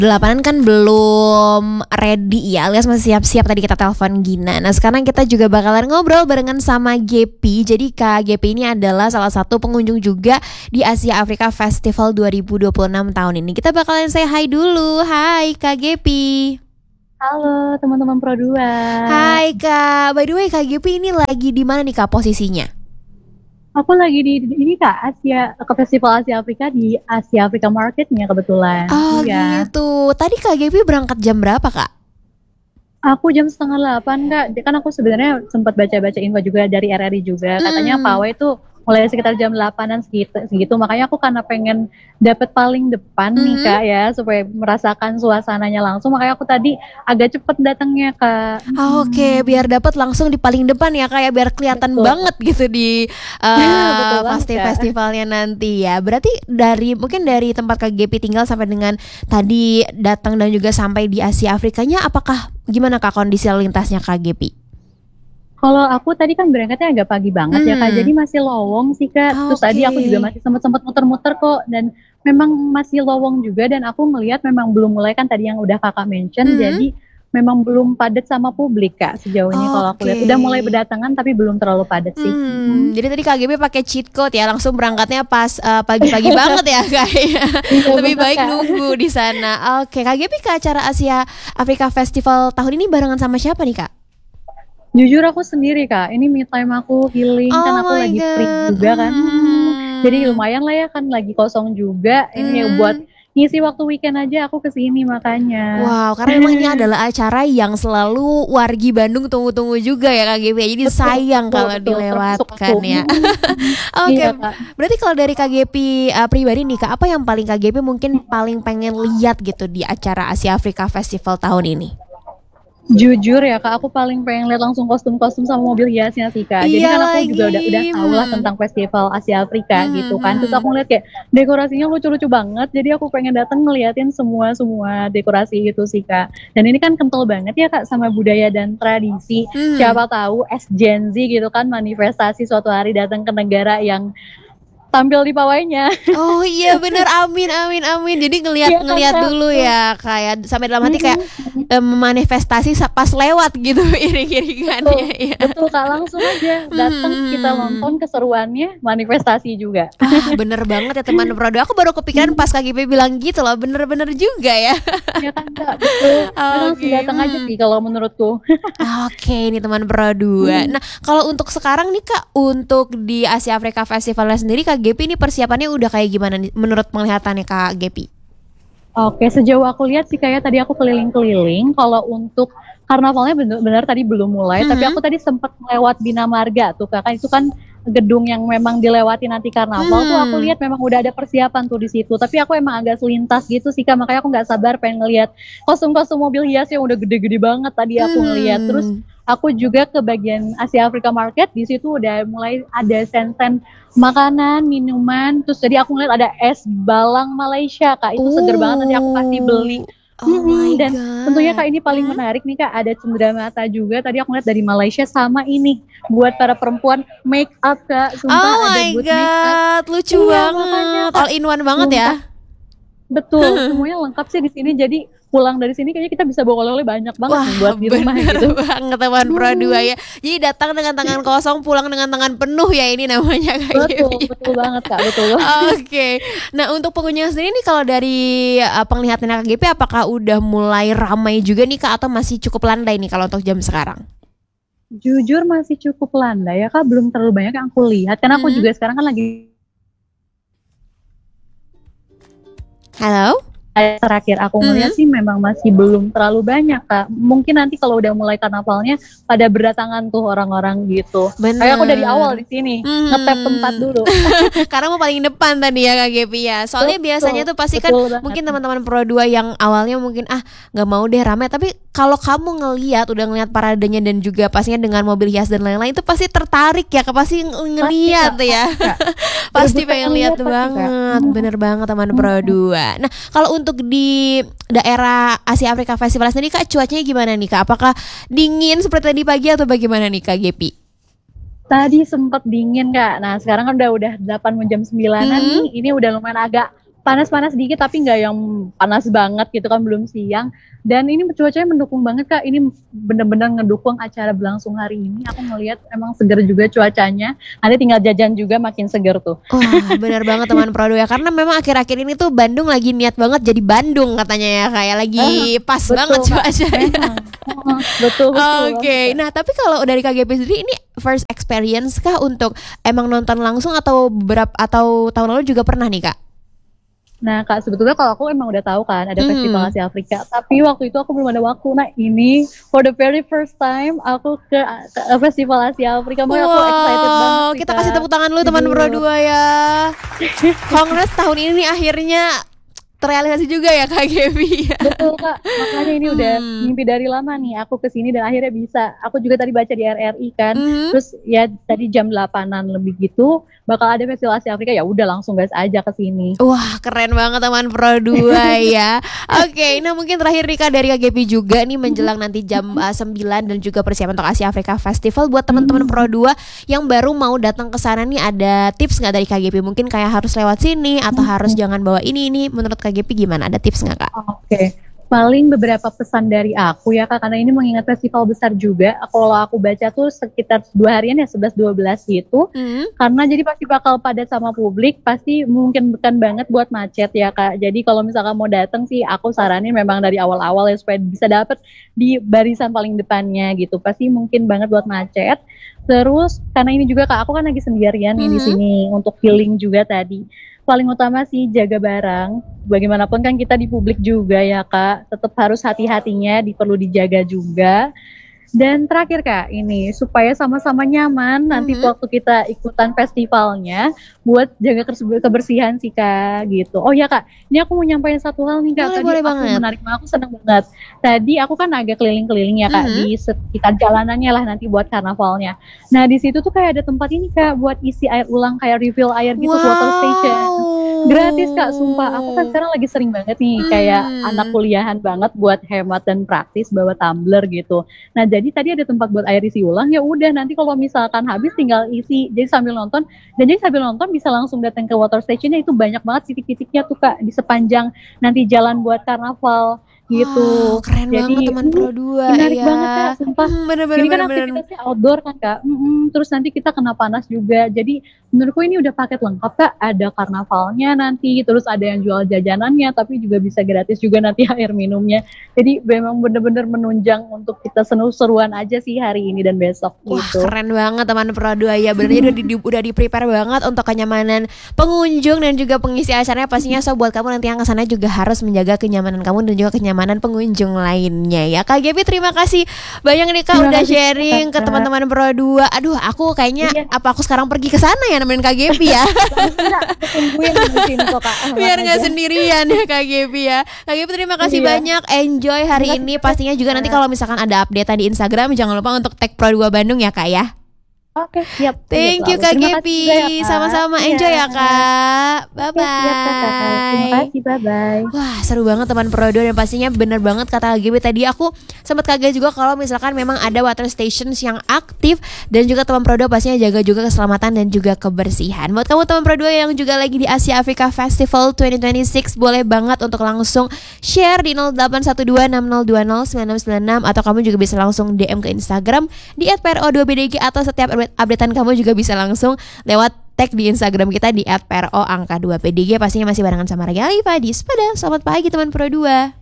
Delapanan kan belum ready ya, alias masih siap-siap tadi kita telepon Gina. Nah sekarang kita juga bakalan ngobrol barengan sama Gepi. Jadi Kak Gepi ini adalah salah satu pengunjung juga di Asia Afrika Festival 2026 tahun ini. Kita bakalan say hi dulu. Hai Kak Gepi. Halo teman-teman Pro 2. Hai Kak, by the way Kak Gepi ini lagi di mana nih Kak posisinya? Aku lagi di ini Kak, ke Festival Asia Afrika di Asia Afrika Marketnya kebetulan. Oh Iya. gitu. Tadi Kak Gepi berangkat jam berapa Kak? Aku jam 7:30 Kak. Kan aku sebenarnya sempat baca-baca info juga dari RRI juga. Katanya pawai itu mulai sekitar jam 8-an segitu. Makanya aku karena pengen dapet paling depan nih Kak ya, supaya merasakan suasananya langsung. Makanya aku tadi agak cepet datangnya Kak. Oke, biar dapat langsung di paling depan ya kayak biar kelihatan Betul. banget gitu di Betul banget, Kak. festivalnya nanti ya. Berarti mungkin dari tempat Kak Gepi tinggal sampai dengan tadi datang dan juga sampai di Asia Afrikanya, apakah gimana Kak kondisi lalu lintasnya Kak Gepi? Kalau aku tadi kan berangkatnya agak pagi banget ya Kak, jadi masih lowong sih Kak. Terus tadi aku juga masih sempat muter-muter kok, dan memang masih lowong juga, dan aku melihat memang belum mulai kan tadi yang udah Kakak mention, jadi memang belum padat sama publik Kak sejauh ini kalau aku lihat. Udah mulai berdatangan tapi belum terlalu padat sih. Jadi tadi Kak Gepi pakai cheat code ya, langsung berangkatnya pas pagi-pagi banget ya kayaknya. Lebih baik Kak. nunggu di sana. Oke, Kak Gepi ke acara Asia Afrika Festival tahun ini barengan sama siapa nih Kak? Jujur aku sendiri Kak, ini me time aku healing, kan aku lagi free juga kan. Jadi lumayan lah ya kan, lagi kosong juga. Ini buat ngisi waktu weekend aja aku kesini makanya. Wow, karena memang ini adalah acara yang selalu wargi Bandung tunggu-tunggu juga ya Kak Gepi. Jadi sayang kalau dilewatkan ya. Oke, Iya, Kak. berarti kalau dari Kak Gepi pribadi nih Kak, apa yang paling Kak Gepi mungkin paling pengen lihat gitu di acara Asia Afrika Festival tahun ini? Jujur ya Kak, aku paling pengen lihat langsung kostum-kostum sama mobil hiasnya sih Kak. Jadi Iya kan aku juga lagi. udah tahu lah tentang Festival Asia Afrika gitu kan. Terus aku ngeliat kayak dekorasinya lucu-lucu banget. Jadi aku pengen datang ngeliatin semua dekorasi itu sih Kak. Dan ini kan kental banget ya Kak sama budaya dan tradisi. Siapa tahu as Gen Z gitu kan, manifestasi suatu hari datang ke negara yang tampil di pawainya. Oh iya bener, amin. Jadi Iya kan, ngelihat Kak? dulu ya, kayak sampai dalam hati kayak memanifestasi pas lewat gitu iring-iringannya ya. Betul Kak, langsung aja datang kita nonton keseruannya, manifestasi juga. Bener banget ya teman Prodo. Aku baru kepikiran pas Kak Gipi bilang gitu loh. Bener-bener juga ya. Ya kan Kak, betul. Langsung datang aja sih kalau menurutku. Oke, ini teman Pro 2. Nah, kalau untuk sekarang nih Kak, untuk di Asia Afrika Festivalnya sendiri Kak Gepi ini persiapannya udah kayak gimana nih menurut penglihatannya Kak Gepi? Oke, sejauh aku lihat sih kayak tadi aku keliling-keliling. Kalau untuk karnavalnya benar-benar tadi belum mulai, tapi aku tadi sempat lewat Bina Marga tuh Kak. Itu kan gedung yang memang dilewati nanti karnaval tuh, aku lihat memang udah ada persiapan tuh di situ. Tapi aku emang agak selintas gitu sih Kak, makanya aku nggak sabar pengen ngelihat kostum-kostum mobil hias yang udah gede-gede banget tadi aku ngelihat. Terus aku juga ke bagian Asia Afrika Market, di situ udah mulai ada stand-stand makanan, minuman. Terus jadi aku ngeliat ada es balang Malaysia Kak, itu seger banget, nanti aku pasti beli. Dan tentunya Kak ini paling menarik nih Kak, ada cenderamata juga tadi aku lihat dari Malaysia, sama ini buat para perempuan make up Kak. Sumpah ada buat make up. Lucu banget. All in one banget ya. Betul, semuanya lengkap sih di sini. Jadi pulang dari sini kayaknya kita bisa bawa oleh-oleh banyak banget nih buat di rumah gitu. Banget teman Pro 2 ya. Jadi datang dengan tangan kosong, pulang dengan tangan penuh ya, ini namanya kayak Betul banget Kak, betul. Oke. Nah, untuk pengunjung sendiri nih kalau dari penglihatan Kak GP, apakah udah mulai ramai juga nih Kak, atau masih cukup landai nih kalau untuk jam sekarang? Jujur masih cukup landai ya Kak, belum terlalu banyak yang aku lihat karena aku juga sekarang kan lagi Halo? terakhir aku ngeliat sih memang masih belum terlalu banyak Kak. Mungkin nanti kalau udah mulai karnavalnya pada berdatangan tuh orang-orang gitu. Kayak aku dari awal di sini ngetap tempat dulu. Karena mau paling depan tadi ya Kak Gepi ya. Soalnya biasanya tuh pasti kan mungkin teman-teman Pro 2 yang awalnya mungkin nggak mau deh rame, tapi kalau kamu udah ngelihat paradenya dan juga pastinya dengan mobil hias dan lain-lain, itu pasti tertarik ya, pasti ngelihat ya. Pasti pengen lihat banget. Bener banget teman Pro 2. Nah, kalau untuk di daerah Asia Afrika Festival sendiri Kak, cuacanya gimana nih Kak? Apakah dingin seperti tadi pagi atau bagaimana nih Kak Gepi? Tadi sempat dingin Kak. Nah sekarang kan udah 8 jam 9-an nih. Ini udah lumayan agak panas-panas dikit tapi nggak yang panas banget gitu kan, belum siang. Dan ini cuacanya mendukung banget Kak, ini bener-bener ngedukung acara berlangsung hari ini. Aku ngelihat emang seger juga cuacanya, nanti tinggal jajan juga makin seger tuh. Wah, benar banget teman Prodo ya. Karena memang akhir-akhir ini tuh Bandung lagi niat banget jadi Bandung katanya ya, kayak lagi pas betul, banget Kak. cuacanya. Betul. Oke, nah tapi kalau dari KGP sendiri ini first experience kah untuk emang nonton langsung atau tahun lalu juga pernah nih Kak? Nah Kak, sebetulnya kalau aku emang udah tahu kan ada Festival Asia Afrika, tapi waktu itu aku belum ada waktu. Nah ini for the very first time aku ke Festival Asia Afrika, makanya aku excited banget sih, kita Kak. kasih tepuk tangan dulu teman Pro 2 ya. Kongres tahun ini akhirnya terrealisasi juga ya Kak Gaby. Betul Kak, makanya ini udah mimpi dari lama nih aku kesini dan akhirnya bisa. Aku juga tadi baca di RRI kan, terus ya tadi jam 8-an lebih gitu bakal ada Festival Asia Afrika, ya udah langsung gas aja ke sini. Wah keren banget teman Pro 2 ya. Oke, nah mungkin terakhir Rika dari KGP juga nih menjelang nanti jam 9 dan juga persiapan untuk Asia Afrika Festival buat teman-teman Pro 2 yang baru mau datang ke sana nih, ada tips nggak dari KGP? Mungkin kayak harus lewat sini atau harus jangan bawa ini menurut KGP gimana? Ada tips nggak Kak? Oke. Paling beberapa pesan dari aku ya Kak, karena ini mengingat festival besar juga. Kalau aku baca tuh sekitar 2 harian ya, 11-12 gitu. Karena jadi pasti bakal padat sama publik, pasti mungkin bukan banget buat macet ya Kak. Jadi kalau misalkan mau datang sih aku saranin memang dari awal-awal ya, supaya bisa dapet di barisan paling depannya gitu. Pasti mungkin banget buat macet. Terus karena ini juga Kak, aku kan lagi sendirian nih di sini untuk healing juga tadi. Paling utama sih jaga barang. Bagaimanapun kan kita di publik juga ya Kak, tetap harus hati-hatinya, perlu dijaga juga. Dan terakhir Kak, ini supaya sama-sama nyaman nanti waktu kita ikutan festivalnya, buat jaga kebersihan sih Kak, gitu. Oh ya Kak, ini aku mau nyampaikan satu hal nih Kak. Boleh Tadi aku banget. menarik banget, aku seneng banget. Tadi aku kan agak keliling-keliling ya Kak, di sekitar jalanannya lah nanti buat karnavalnya. Nah di situ tuh kayak ada tempat ini Kak, buat isi air ulang, kayak refill air gitu, water station. Gratis Kak, sumpah. Aku kan sekarang lagi sering banget nih, kayak anak kuliahan banget buat hemat dan praktis bawa tumbler gitu. Nah jadi tadi ada tempat buat air isi ulang, ya udah nanti kalau misalkan habis tinggal isi, jadi sambil nonton. Dan jadi sambil nonton bisa langsung datang ke water stationnya, itu banyak banget titik-titiknya tuh Kak, di sepanjang nanti jalan buat karnaval gitu. Wow, keren jadi banget teman Pro 2 menarik ya. banget Kak, sumpah. Ini kan aktivitasnya outdoor kan Kak, terus nanti kita kena panas juga. Jadi menurutku ini udah paket lengkap Kak, ada karnavalnya nanti, terus ada yang jual jajanannya, tapi juga bisa gratis juga nanti air minumnya. Jadi memang bener-bener menunjang untuk kita seru-seruan aja sih hari ini dan besok. Wah gitu. keren banget teman Pro 2 ya. Benernya udah di prepare banget untuk kenyamanan pengunjung dan juga pengisi acaranya pastinya. So buat kamu nanti yang kesana juga harus menjaga kenyamanan kamu dan juga kenyamanan pengunjung lainnya ya. Kak Gaby terima kasih banyak nih Kak udah sharing ke teman-teman Pro 2. Aduh aku kayaknya apa aku sekarang pergi ke sana ya nemenin Kak Gaby ya. Tungguin di sini kok Kak. Biar nggak sendirian ya Kak Gaby ya. Kak Gaby terima kasih banyak. Enjoy hari ini. Pastinya juga nanti kalau misalkan ada update di Instagram jangan lupa untuk tag Pro 2 Bandung ya Kak ya. Oke, siap. Thank you Kak Gaby. Sama-sama, enjoy ya Kak. Bye bye. Terima kasih, bye bye. Wah seru banget teman Pro 2 dan pastinya bener banget kata Kak Gaby tadi. Aku sempat kaget juga kalau misalkan memang ada water stations yang aktif. Dan juga teman Pro 2 pastinya jaga juga keselamatan dan juga kebersihan. Buat kamu teman Pro 2 yang juga lagi di Asia Africa Festival 2026, boleh banget untuk langsung share di 081260209696, atau kamu juga bisa langsung DM ke Instagram di @pro2bdg, atau setiap updatean kamu juga bisa langsung lewat tag di Instagram kita di @pro_2pdg. Pastinya masih barengan sama Raga Alifadis pada Selamat Pagi teman Pro 2.